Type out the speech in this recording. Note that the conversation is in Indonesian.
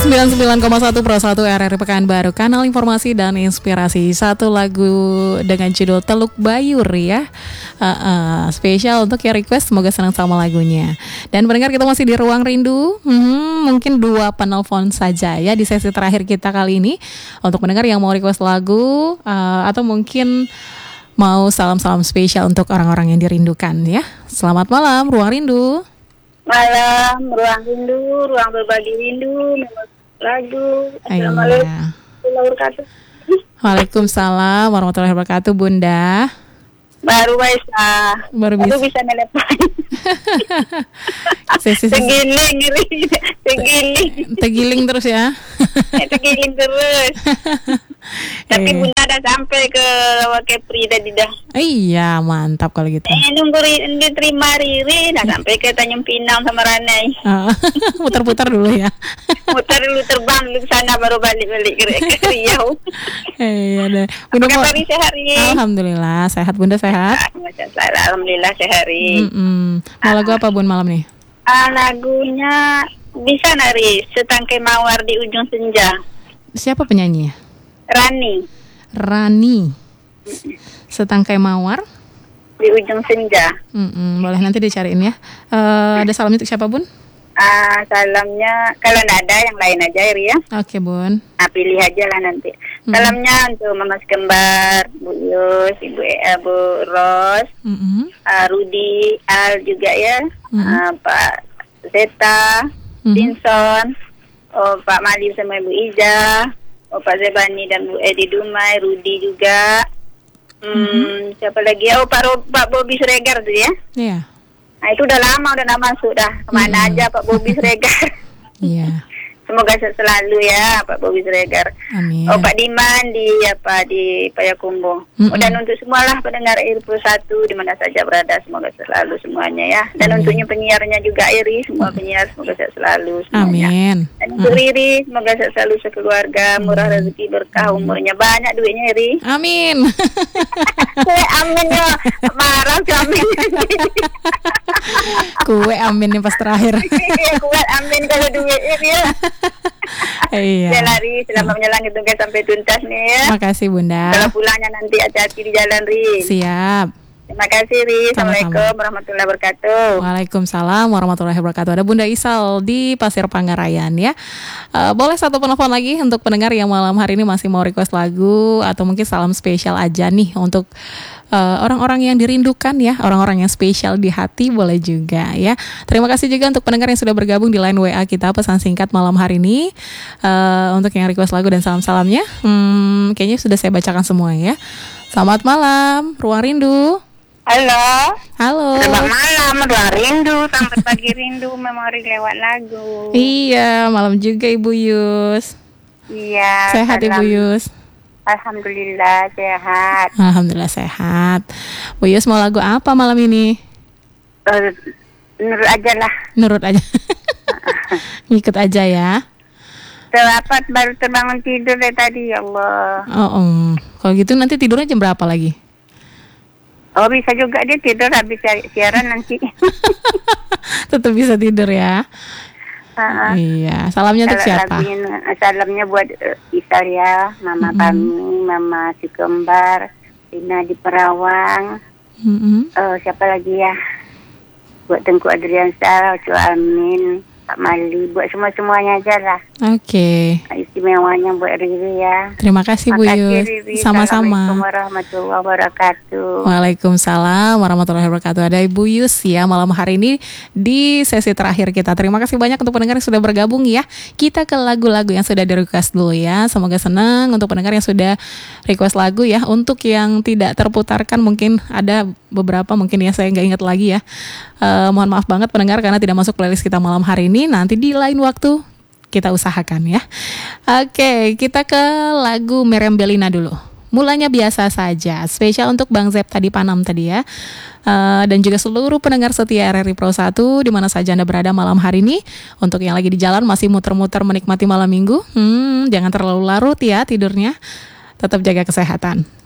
99,1 Pro 1 RRI Pekanbaru, kanal informasi dan inspirasi. Satu lagu dengan judul Teluk Bayur ya. Spesial untuk yang request, semoga senang sama lagunya. Dan pendengar, kita masih di Ruang Rindu. Mungkin 2 penelpon saja ya di sesi terakhir kita kali ini. Untuk pendengar yang mau request lagu atau mungkin mau salam-salam spesial untuk orang-orang yang dirindukan ya. Selamat malam Ruang Rindu. Malam, ruang rindu, ruang berbagi rindu, lagu. Assalamualaikum warahmatullahi wabarakatuh. Waalaikumsalam warahmatullahi wabarakatuh, Bunda. Baru bisa telepon. Tegiling terus ya. Tegiling terus. Tapi Bunda udah sampai ke Wakepri tadi dah. Iya, mantap kalau gitu. Nunggu diterima Riri, udah sampai ke Tanjung Pinang sama Ranai. Putar-putar dulu ya. Mutar dulu, terbang dulu ke sana, baru balik ke Riau. Iya deh. Bunda apa kabar sehat Ri? Alhamdulillah sehat, Bunda sehat. Alhamdulillah sehat Ri. Mau lagu apa Bun malam nih? Lagunya bisa nari Setangkai Mawar di Ujung Senja. Siapa penyanyinya? Rani. Setangkai Mawar di Ujung Senja. Boleh nanti dicariin ya. Ada salam untuk siapa Bun? Salamnya kalau nggak ada yang lain aja ya. Oke Bun. Pilih aja lah nanti. Salamnya untuk Mama Kembar, Bu Yus, Ibu Ea, Bu Ros, Rudi, Al juga ya, Pak Zeta, Dinson, Pak Mali sama Ibu Ija, Pak Zebani dan Bu Edi Dumai, Rudi juga. Siapa lagi ya? Pak Bobi Sregar tuh ya. Iya. Nah itu udah lama udah masuk dah. Kemana aja Pak Bobi Sregar. Iya. Semoga selalu ya Pak Bobi Sregar. Amin. Pak Diman di Payakumbuh. Dan untuk semualah pendengar RRI 1 di mana saja berada, semoga selalu semuanya ya. Dan untuknya penyiarnya juga Iri, semua penyiar semoga sehat selalu semuanya. Amin. Dan untuk Riri semoga sehat selalu sekeluarga, murah rezeki, berkah, umurnya banyak, duitnya Iri. Amin. Amin ya. Marah amin. Kue amin nih pas terakhir. Kuat amin kalau duitnya ya. Iya. Ya lari, selamat menjalani tugas sampai tuntas nih ya. Makasih Bunda. Kalau pulangnya nanti hati-hati di jalan Ri. Siap. Terima kasih Ri. Assalamualaikum warahmatullahi wabarakatuh. Waalaikumsalam warahmatullahi wabarakatuh. Ada Bunda Isal di Pasir Panggarayan ya. Boleh satu penelpon lagi untuk pendengar yang malam hari ini masih mau request lagu atau mungkin salam spesial aja nih untuk orang-orang yang dirindukan ya, orang-orang yang spesial di hati boleh juga ya. Terima kasih juga untuk pendengar yang sudah bergabung di line WA kita pesan singkat malam hari ini. Untuk yang request lagu dan salam-salamnya, kayaknya sudah saya bacakan semua ya. Selamat malam, Ruang Rindu. Halo. Selamat malam, Ruang Rindu. Selamat pagi Rindu, memori lewat lagu. Iya, malam juga Ibu Yus. Iya. Sehat Ibu Yus. Alhamdulillah sehat. Alhamdulillah sehat. Bu Yus mau lagu apa malam ini? Nurut aja lah. Nurut aja. Ngikut aja ya. Selamat baru terbangun tidur dari tadi ya Allah. Kalau gitu nanti tidurnya jam berapa lagi? Bisa juga dia tidur habis siaran nanti. Tetap bisa tidur ya. Iya, salamnya untuk siapa? Salamnya buat Isal ya, Mama kami, Mama si Kembar, Rina di Perawang. Siapa lagi ya? Buat Tengku Adriansal, Cu Amin, Pak Mali, buat semua-semuanya aja lah. Oke. Istimewanya buat Riri ya. Terima kasih Bu Yus. Sama-sama. Assalamualaikum warahmatullahi wabarakatuh. Waalaikumsalam warahmatullahi wabarakatuh. Ada Ibu Yus ya malam hari ini di sesi terakhir kita. Terima kasih banyak untuk pendengar yang sudah bergabung ya. Kita ke lagu-lagu yang sudah di request dulu ya. Semoga senang untuk pendengar yang sudah request lagu ya. Untuk yang tidak terputarkan mungkin ada beberapa mungkin ya saya nggak ingat lagi ya. Mohon maaf banget pendengar karena tidak masuk playlist kita malam hari ini. Nanti di lain waktu kita usahakan ya. Oke, kita ke lagu Meriam Bellina dulu. Mulanya biasa saja. Spesial untuk Bang Zep tadi Panam tadi ya. Dan juga seluruh pendengar setia RRI Pro 1 di mana saja Anda berada malam hari ini. Untuk yang lagi di jalan masih muter-muter menikmati malam minggu, jangan terlalu larut ya tidurnya. Tetap jaga kesehatan.